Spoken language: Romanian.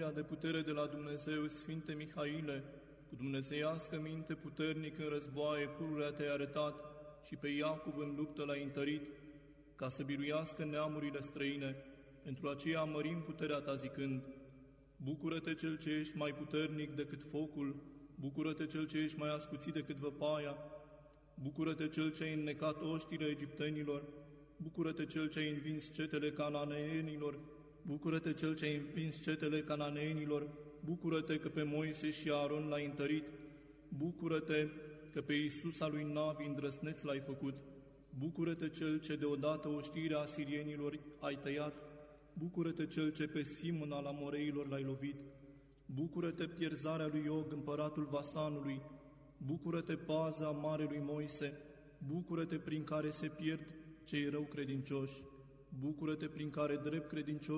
unirea de putere de la Dumnezeu, Sfinte Mihaile, cu dumnezeiască minte puternică în războaie pururea te-ai arătat și pe Iacob în luptă l-ai întărit, ca să biruiască neamurile străine. Pentru aceea mărim puterea ta zicând: bucură-te cel ce ești mai puternic decât focul, bucură-te cel ce ești mai ascuțit decât văpaia, bucură-te cel ce ai înnecat oștile egiptenilor, bucură-te cel ce ai învins cetele cananeenilor, bucură-te cel ce ai învins cetele cananeenilor, bucură-te că pe Moise și Aaron l-ai întărit, bucură-te că pe Iisus al lui Navi îndrăsneț l-ai făcut, bucură-te cel ce deodată oștirea asirienilor ai tăiat, bucură-te cel ce pe Simon al amoreilor l-ai lovit, bucură-te pierzarea lui Og, împăratul Vasanului, bucură-te paza marelui Moise, bucură-te prin care se pierd cei rău credincioși, bucură-te prin care drept credincioși